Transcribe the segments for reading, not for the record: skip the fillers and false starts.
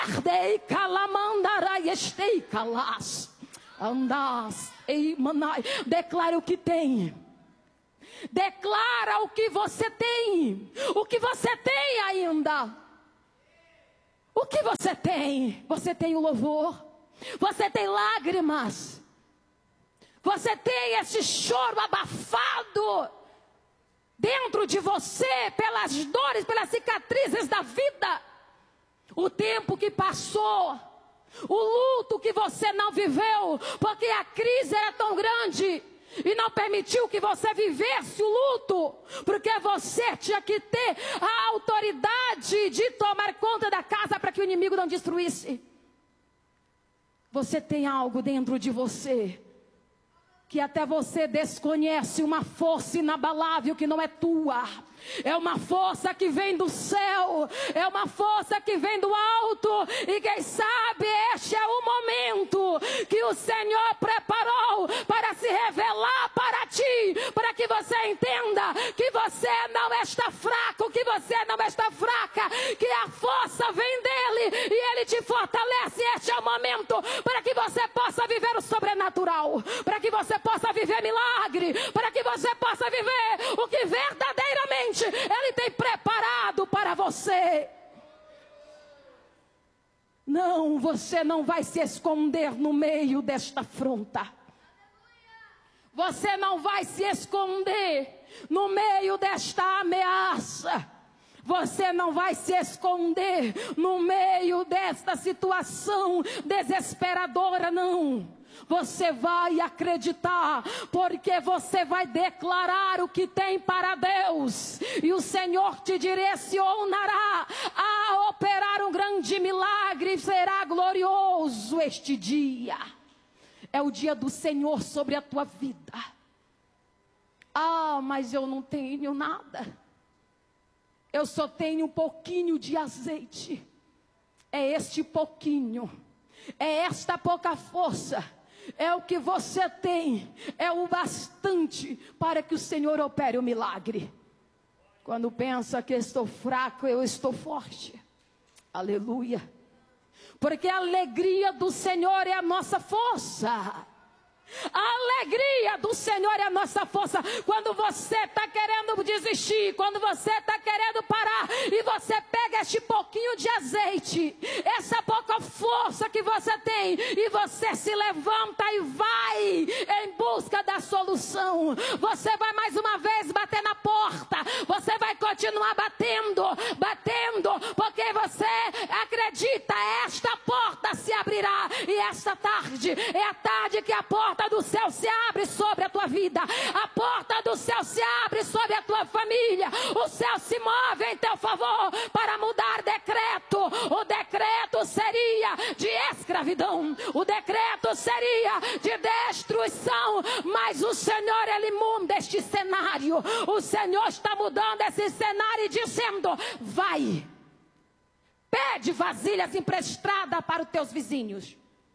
Ardei calamandarai estei calas. Andas ei manai. Declara o que tem. Declara o que você tem. O que você tem ainda. O que você tem? Você tem o louvor. Você tem lágrimas. Você tem esse choro abafado dentro de você pelas dores, pelas cicatrizes da vida. O tempo que passou, o luto que você não viveu, porque a crise era tão grande e não permitiu que você vivesse o luto, porque você tinha que ter a autoridade de tomar conta da casa para que o inimigo não destruísse. Você tem algo dentro de você que até você desconhece, uma força inabalável que não é tua. É uma força que vem do céu, é uma força que vem do alto. E quem sabe este é o momento que o Senhor preparou para se revelar para ti, para que você entenda que você não está fraco, que você não está fraca, que a força vem dele e ele te fortalece. Este é o momento para que você possa viver o sobrenatural, para que você possa viver milagre, para que você possa viver o que verdadeiramente ele tem preparado para você. Não, você não vai se esconder no meio desta afronta. Você não vai se esconder no meio desta ameaça. Você não vai se esconder no meio desta situação desesperadora, não. Você vai acreditar, porque você vai declarar o que tem para Deus, e o Senhor te direcionará a operar um grande milagre. Será glorioso este dia. É o dia do Senhor sobre a tua vida. Ah, mas eu não tenho nada. Eu só tenho um pouquinho de azeite. É este pouquinho. É esta pouca força. É o que você tem. É o bastante para que o Senhor opere o milagre. Quando pensa que estou fraco, eu estou forte. Aleluia. Porque a alegria do Senhor é a nossa força. A alegria do Senhor é a nossa força. Quando você está querendo desistir, quando você está querendo parar, e você pega este pouquinho de azeite, essa pouca força que você tem, e você se levanta e vai em busca da solução. Você vai mais uma vez bater na porta. Você vai continuar batendo, porque você acredita, esta porta se abrirá. E esta tarde é a tarde que a porta do céu se abre sobre a tua vida. A porta do céu se abre sobre a tua família. O céu se move em teu favor para mudar decreto. O decreto seria de escravidão. O decreto seria de destruição. Mas o Senhor, Ele muda este cenário. O Senhor está mudando esse cenário e dizendo: vai, pede vasilhas emprestadas para os teus vizinhos.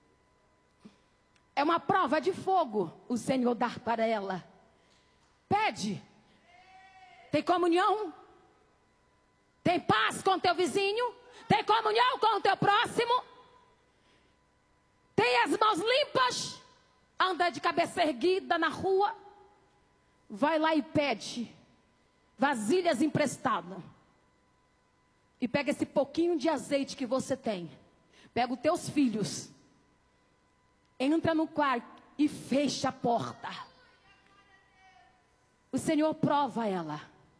É uma prova de fogo o Senhor dar para ela. Pede. Tem comunhão? Tem paz com teu vizinho? Tem comunhão com o teu próximo? Tem as mãos limpas? Anda de cabeça erguida na rua? Vai lá e pede vasilhas emprestadas. E pega esse pouquinho de azeite que você tem. Pega os teus filhos. Entra no quarto e fecha a porta. O Senhor prova ela.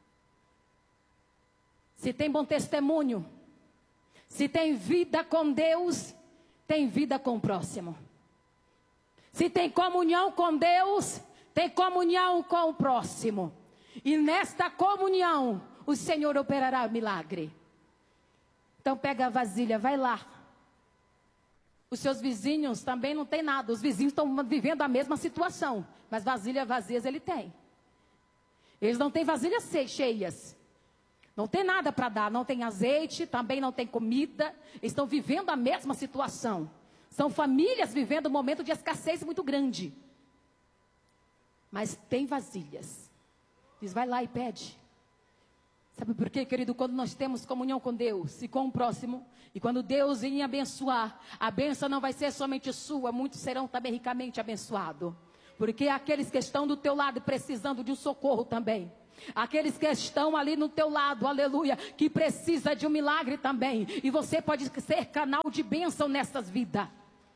Se tem bom testemunho, se tem vida com Deus, tem vida com o próximo. Se tem comunhão com Deus, tem comunhão com o próximo. E nesta comunhão, o Senhor operará milagre. Então pega a vasilha, vai lá. Os seus vizinhos também não tem nada. Os vizinhos estão vivendo a mesma situação. Mas vasilhas vazias ele tem. Eles não têm vasilhas cheias. Não tem nada para dar. Não tem azeite, também não tem comida. Eles estão vivendo a mesma situação. São famílias vivendo um momento de escassez muito grande. Mas tem vasilhas. Diz, vai lá e pede. Sabe por quê, querido? Quando nós temos comunhão com Deus e com o próximo, e quando Deus vir abençoar, a bênção não vai ser somente sua, muitos serão também ricamente abençoados. Porque aqueles que estão do teu lado precisando de um socorro também. Aqueles que estão ali no teu lado, aleluia, que precisa de um milagre também. E você pode ser canal de bênção nessas vidas.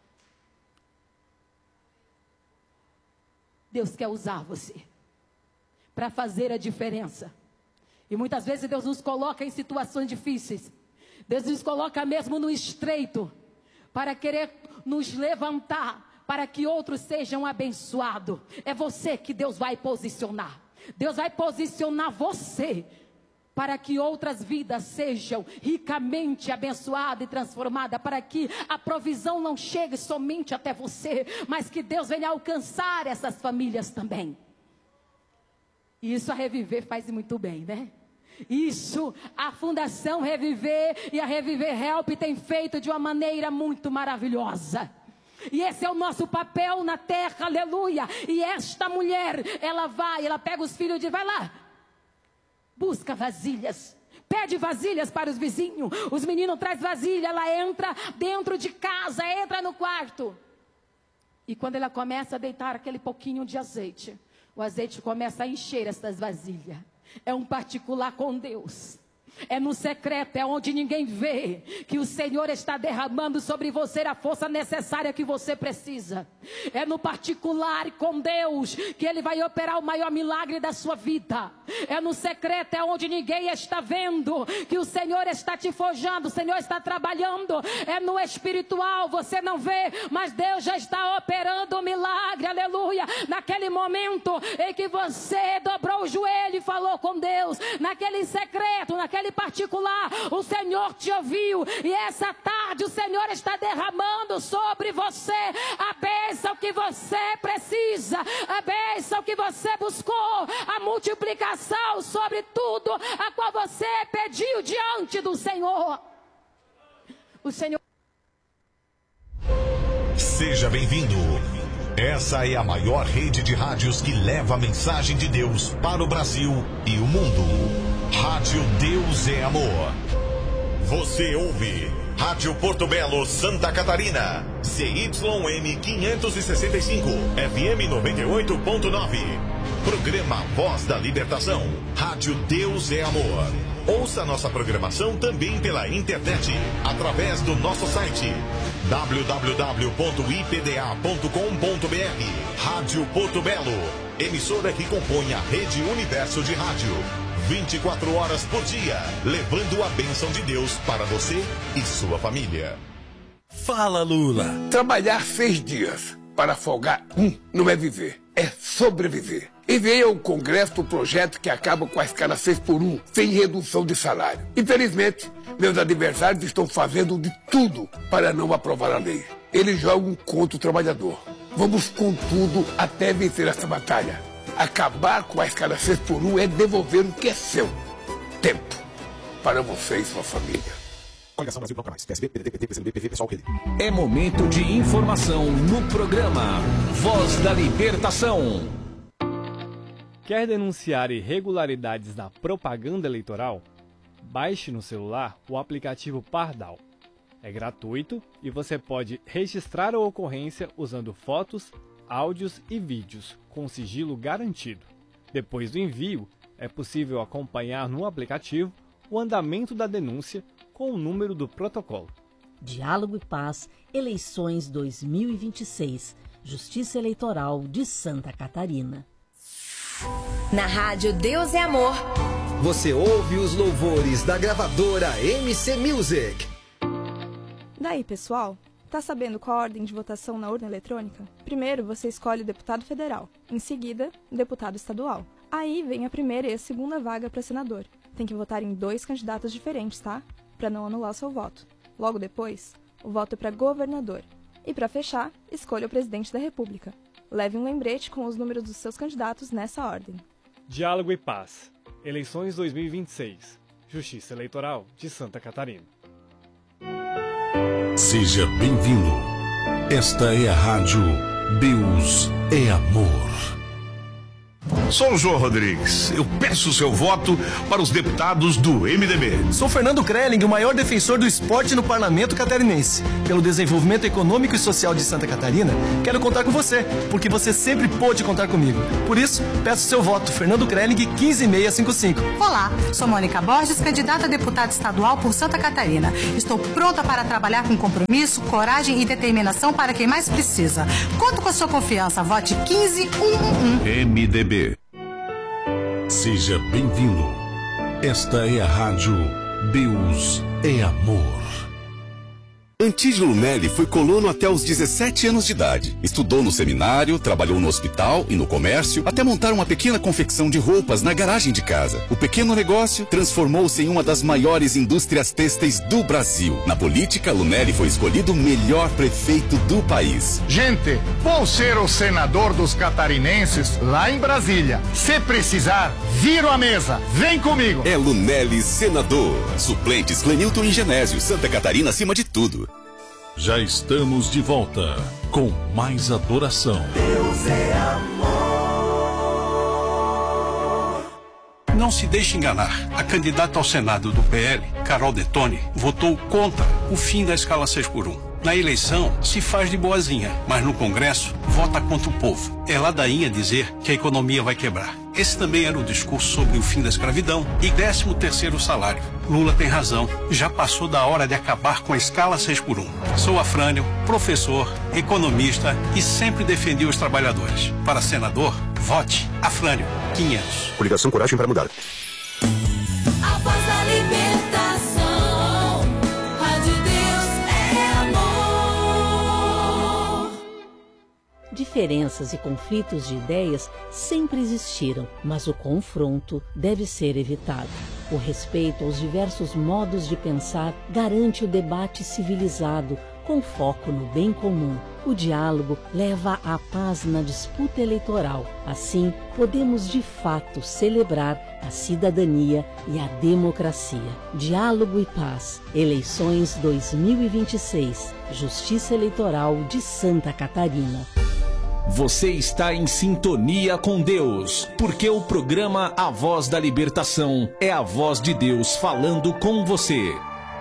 Deus quer usar você para fazer a diferença. E muitas vezes Deus nos coloca em situações difíceis. Deus nos coloca mesmo no estreito, para querer nos levantar, para que outros sejam abençoados. É você que Deus vai posicionar. Deus vai posicionar você, para que outras vidas sejam ricamente abençoadas e transformadas, para que a provisão não chegue somente até você, mas que Deus venha alcançar essas famílias também. E isso a Reviver faz muito bem, né? Isso, a Fundação Reviver e a Reviver Help tem feito de uma maneira muito maravilhosa. E esse é o nosso papel na terra, aleluia. E esta mulher, ela pega os filhos e diz, vai lá, busca vasilhas, pede vasilhas para os vizinhos. Os meninos trazem vasilha, ela entra dentro de casa, entra no quarto. E quando ela começa a deitar aquele pouquinho de azeite, o azeite começa a encher essas vasilhas. É um particular com Deus. É no secreto, é onde ninguém vê, que o Senhor está derramando sobre você a força necessária que você precisa. É no particular com Deus que Ele vai operar o maior milagre da sua vida. É no secreto, é onde ninguém está vendo, que o Senhor está te forjando, o Senhor está trabalhando. É no espiritual, você não vê, mas Deus já está operando o milagre, aleluia. Naquele momento em que você dobrou o joelho e falou com Deus, naquele secreto, naquele particular, o Senhor te ouviu, e essa tarde o Senhor está derramando sobre você a bênção que você precisa, a bênção que você buscou, a multiplicação sobre tudo a qual você pediu diante do Senhor. O Senhor. Seja bem-vindo. Essa é a maior rede de rádios que leva a mensagem de Deus para o Brasil e o mundo. Rádio Deus é Amor. Você ouve Rádio Porto Belo, Santa Catarina. CYM 565, FM 98.9. Programa Voz da Libertação. Rádio Deus é Amor. Ouça nossa programação também pela internet, através do nosso site www.ipda.com.br. Rádio Porto Belo, emissora que compõe a Rede Universo de Rádio. 24 horas por dia, levando a bênção de Deus para você e sua família. Fala, Lula. Trabalhar 6 dias para folgar não é viver, é sobreviver. Enviei ao Congresso o projeto que acaba com a escala 6x1, sem redução de salário. Infelizmente, meus adversários estão fazendo de tudo para não aprovar a lei. Eles jogam contra o trabalhador. Vamos com tudo até vencer essa batalha. Acabar com a escala 6x1 é devolver o que é seu. Tempo. Para você e sua família. Coligação Brasil Bloco Mais. PSB, PDT, PT, PCdoB, PV, PSOL, PL. É momento de informação no programa Voz da Libertação. Quer denunciar irregularidades na propaganda eleitoral? Baixe no celular o aplicativo Pardal. É gratuito e você pode registrar a ocorrência usando fotos, áudios e vídeos, com sigilo garantido. Depois do envio, é possível acompanhar no aplicativo o andamento da denúncia com o número do protocolo. Diálogo e Paz, Eleições 2026, Justiça Eleitoral de Santa Catarina. Na Rádio Deus é Amor, você ouve os louvores da gravadora MC Music. Daí, pessoal? Tá sabendo qual a ordem de votação na urna eletrônica? Primeiro, você escolhe o deputado federal. Em seguida, o deputado estadual. Aí vem a primeira e a segunda vaga para senador. Tem que votar em 2 candidatos diferentes, tá? Para não anular o seu voto. Logo depois, o voto é para governador. E para fechar, escolha o presidente da República. Leve um lembrete com os números dos seus candidatos nessa ordem. Diálogo e Paz. Eleições 2026. Justiça Eleitoral de Santa Catarina. Seja bem-vindo. Esta é a Rádio Deus é Amor. Sou o João Rodrigues. Eu peço o seu voto para os deputados do MDB. Sou Fernando Krelling, o maior defensor do esporte no parlamento catarinense. Pelo desenvolvimento econômico e social de Santa Catarina, quero contar com você, porque você sempre pôde contar comigo. Por isso, peço seu voto, Fernando Krelling, 15655. Olá, sou Mônica Borges, candidata a deputada estadual por Santa Catarina. Estou pronta para trabalhar com compromisso, coragem e determinação para quem mais precisa. Conto com a sua confiança. Vote 15111. MDB. Seja bem-vindo. Esta é a rádio Deus é Amor. Antídio Lunelli foi colono até os 17 anos de idade. Estudou no seminário, trabalhou no hospital e no comércio, até montar uma pequena confecção de roupas na garagem de casa. O pequeno negócio transformou-se em uma das maiores indústrias têxteis do Brasil. Na política, Lunelli foi escolhido o melhor prefeito do país. Gente, vou ser o senador dos catarinenses lá em Brasília. Se precisar, viro a mesa. Vem comigo. É Lunelli senador. Suplentes Clenilton e Genésio. Santa Catarina acima de tudo. Já estamos de volta com mais adoração. Deus é amor. Não se deixe enganar. A candidata ao Senado do PL, Carol Detone, votou contra o fim da escala 6x1. Na eleição, se faz de boazinha, mas no Congresso, vota contra o povo. É ladainha dizer que a economia vai quebrar. Esse também era o discurso sobre o fim da escravidão e 13º salário. Lula tem razão. Já passou da hora de acabar com a escala 6x1. Sou Afrânio, professor, economista e sempre defendi os trabalhadores. Para senador, vote Afrânio, 500. Coligação Coragem para Mudar. A voz da libertação. Rádio Deus é amor. Diferenças e conflitos de ideias sempre existiram, mas o confronto deve ser evitado. O respeito aos diversos modos de pensar garante o debate civilizado, com foco no bem comum. O diálogo leva à paz na disputa eleitoral. Assim, podemos de fato celebrar a cidadania e a democracia. Diálogo e paz. Eleições 2026. Justiça Eleitoral de Santa Catarina. Você está em sintonia com Deus, porque o programa A Voz da Libertação é a voz de Deus falando com você.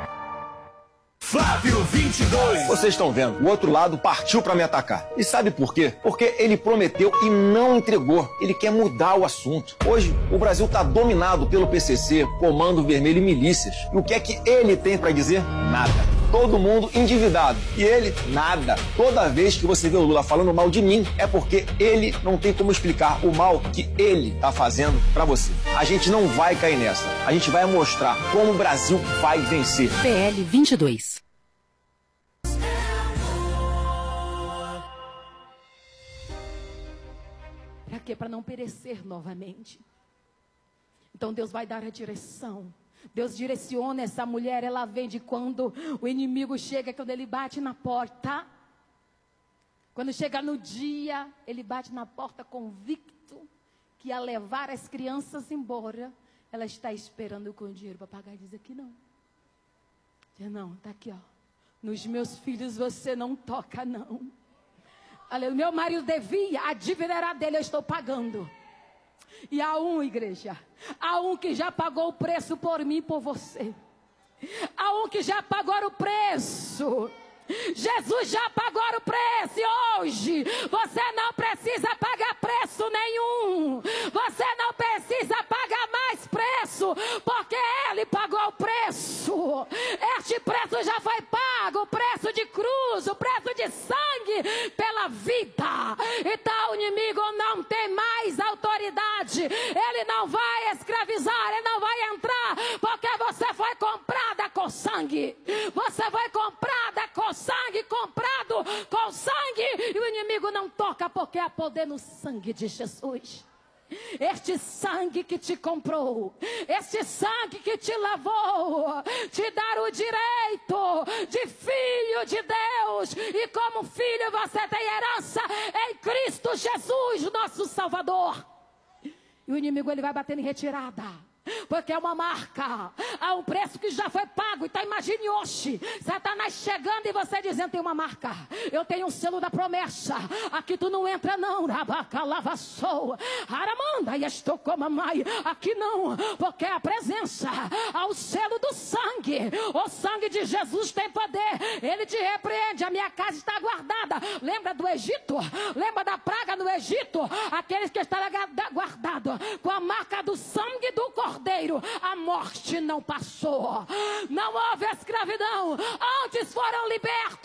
Flávio 22. Vocês estão vendo, o outro lado partiu para me atacar. E sabe por quê? Porque ele prometeu e não entregou. Ele quer mudar o assunto. Hoje, o Brasil está dominado pelo PCC, Comando Vermelho e milícias. E o que é que ele tem para dizer? Nada. Todo mundo endividado. E ele, nada. Toda vez que você vê o Lula falando mal de mim, é porque ele não tem como explicar o mal que ele tá fazendo pra você. A gente não vai cair nessa. A gente vai mostrar como o Brasil vai vencer. PL 22. Pra quê? Para não perecer novamente. Então Deus vai dar a direção. Deus direciona essa mulher, ela vem de quando o inimigo chega, quando ele bate na porta. Quando chega no dia, ele bate na porta convicto que ia levar as crianças embora. Ela está esperando com o dinheiro para pagar e diz aqui não. Diz não, tá aqui ó. Nos meus filhos você não toca não. Aleluia, meu marido devia, a dívida era dele, eu estou pagando. E há um, igreja, há um que já pagou o preço por mim e por você. Há um que já pagou o preço. Jesus já pagou o preço e hoje você não precisa pagar preço nenhum. Você não precisa pagar mais preço, porque Ele pagou o preço. Este preço já foi pago, o preço de cruz, o preço de sangue pela vida. Então o inimigo não tem mais autoridade. Ele não vai escravizar, ele não vai entrar, porque você foi comprada com sangue. Você foi comprada com sangue, comprado com sangue, e o inimigo não toca, porque há poder no sangue de Jesus. Este sangue que te comprou, este sangue que te lavou, te dá o direito de filho de Deus, e como filho você tem herança em Cristo Jesus, nosso Salvador. E o inimigo ele vai batendo em retirada. Porque é uma marca. Há um preço que já foi pago. Então imagine hoje, Satanás chegando e você dizendo, tem uma marca. Eu tenho um selo da promessa. Aqui tu não entra não. Rabacalavassou. Aramanda e estou como a mãe. Aqui não. Porque é a presença. Há o selo do sangue. O sangue de Jesus tem poder. Ele te repreende. A minha casa está guardada. Lembra do Egito? Lembra da praga no Egito? Aqueles que estavam guardados com a marca do sangue do Cordeiro. A morte não passou. Não houve escravidão. Antes foram libertos.